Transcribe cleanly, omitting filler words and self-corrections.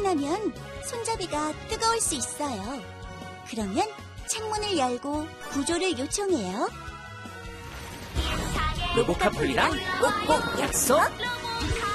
나면 손잡이가 뜨거울 수 있어요. 그러면 창문을 열고 구조를 요청해요. 로보카폴리랑 꼭꼭 약속!